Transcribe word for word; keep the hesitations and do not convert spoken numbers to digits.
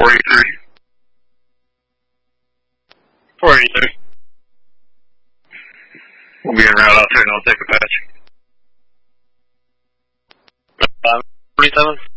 four eighty-three. four eighty-three. We'll be en route out there and I'll take a patch. forty-seven.